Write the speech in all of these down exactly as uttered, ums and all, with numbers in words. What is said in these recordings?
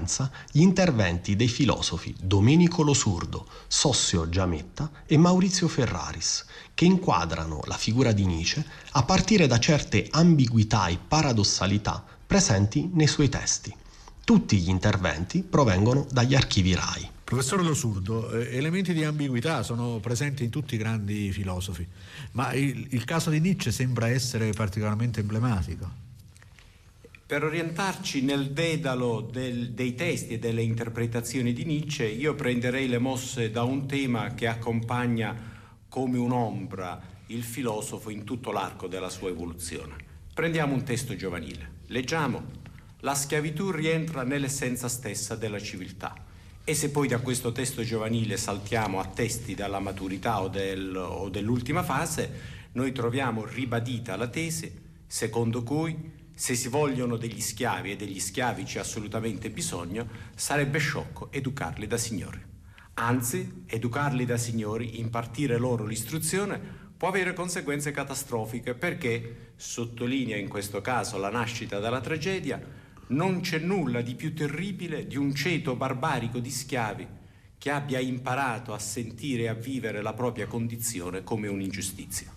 differenza gli interventi dei filosofi Domenico Losurdo, Sossio Giametta e Maurizio Ferraris, che inquadrano la figura di Nietzsche a partire da certe ambiguità e paradossalità presenti nei suoi testi. Tutti gli interventi provengono dagli archivi RAI. Professore Losurdo, eh, elementi di ambiguità sono presenti in tutti i grandi filosofi, ma il, il caso di Nietzsche sembra essere particolarmente emblematico. Per orientarci nel dedalo del, dei testi e delle interpretazioni di Nietzsche, io prenderei le mosse da un tema che accompagna come un'ombra il filosofo in tutto l'arco della sua evoluzione. Prendiamo un testo giovanile, leggiamo: la schiavitù rientra nell'essenza stessa della civiltà. E se poi da questo testo giovanile saltiamo a testi dalla maturità o, del, o dell'ultima fase, noi troviamo ribadita la tesi secondo cui se si vogliono degli schiavi e degli schiavi c'è assolutamente bisogno, sarebbe sciocco educarli da signori. Anzi, educarli da signori, impartire loro l'istruzione, può avere conseguenze catastrofiche perché, sottolinea in questo caso la nascita della tragedia, non c'è nulla di più terribile di un ceto barbarico di schiavi che abbia imparato a sentire e a vivere la propria condizione come un'ingiustizia.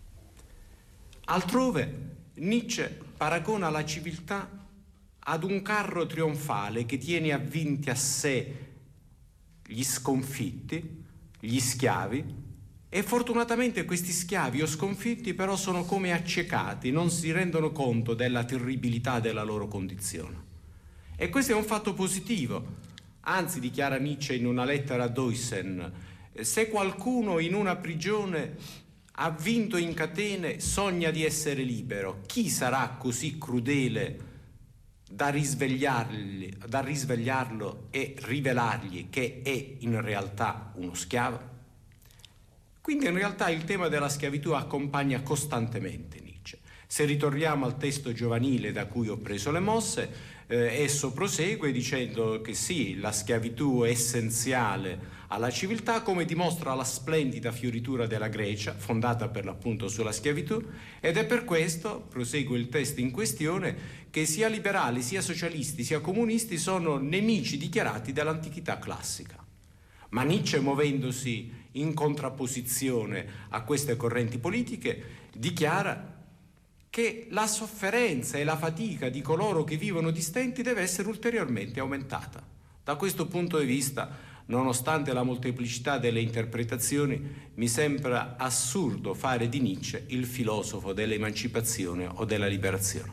Altrove, Nietzsche paragona la civiltà ad un carro trionfale che tiene avvinti a sé gli sconfitti, gli schiavi, e fortunatamente questi schiavi o sconfitti però sono come accecati, non si rendono conto della terribilità della loro condizione. E questo è un fatto positivo. Anzi, dichiara Nietzsche in una lettera a Deussen, se qualcuno in una prigione avvinto in catene sogna di essere libero, chi sarà così crudele da risvegliargli, da risvegliarlo e rivelargli che è in realtà uno schiavo? Quindi in realtà il tema della schiavitù accompagna costantemente Nietzsche. Se ritorniamo al testo giovanile da cui ho preso le mosse, eh, esso prosegue dicendo che sì, la schiavitù è essenziale alla civiltà, come dimostra la splendida fioritura della Grecia, fondata per l'appunto sulla schiavitù, ed è per questo, prosegue il testo in questione, che sia liberali, sia socialisti, sia comunisti sono nemici dichiarati dell'antichità classica. Ma Nietzsche, muovendosi in contrapposizione a queste correnti politiche, dichiara che la sofferenza e la fatica di coloro che vivono di stenti deve essere ulteriormente aumentata. Da questo punto di vista, nonostante la molteplicità delle interpretazioni, mi sembra assurdo fare di Nietzsche il filosofo dell'emancipazione o della liberazione.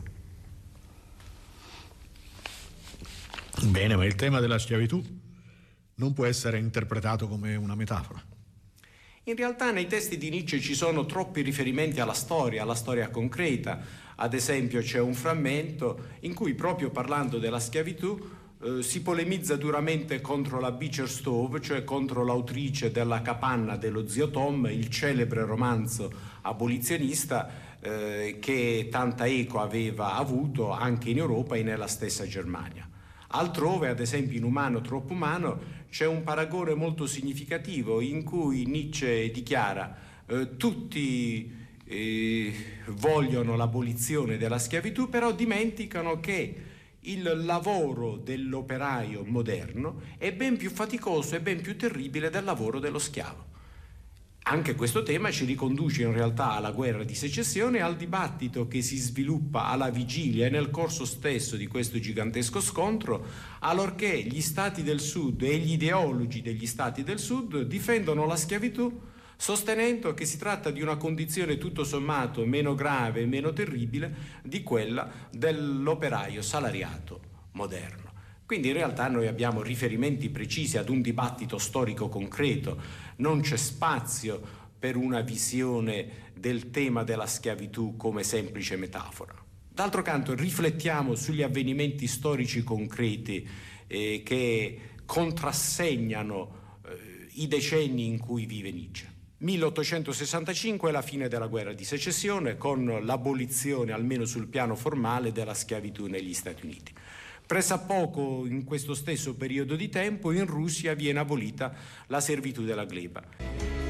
Bene, ma il tema della schiavitù non può essere interpretato come una metafora. In realtà nei testi di Nietzsche ci sono troppi riferimenti alla storia, alla storia concreta. Ad esempio c'è un frammento in cui, proprio parlando della schiavitù, eh, si polemizza duramente contro la Beecher Stowe, cioè contro l'autrice della Capanna dello zio Tom, il celebre romanzo abolizionista eh, che tanta eco aveva avuto anche in Europa e nella stessa Germania. Altrove, ad esempio in Umano troppo umano, c'è un paragone molto significativo in cui Nietzsche dichiara eh, tutti eh, vogliono l'abolizione della schiavitù, però dimenticano che il lavoro dell'operaio moderno è ben più faticoso e ben più terribile del lavoro dello schiavo. Anche questo tema ci riconduce in realtà alla guerra di secessione e al dibattito che si sviluppa alla vigilia e nel corso stesso di questo gigantesco scontro, allorché gli stati del sud e gli ideologi degli stati del sud difendono la schiavitù, sostenendo che si tratta di una condizione tutto sommato meno grave e meno terribile di quella dell'operaio salariato moderno. Quindi in realtà noi abbiamo riferimenti precisi ad un dibattito storico concreto, non c'è spazio per una visione del tema della schiavitù come semplice metafora. D'altro canto riflettiamo sugli avvenimenti storici concreti eh, che contrassegnano eh, i decenni in cui vive Nietzsche. milleottocentosessantacinque è la fine della guerra di secessione con l'abolizione, almeno sul piano formale, della schiavitù negli Stati Uniti. Pressappoco in questo stesso periodo di tempo in Russia viene abolita la servitù della gleba.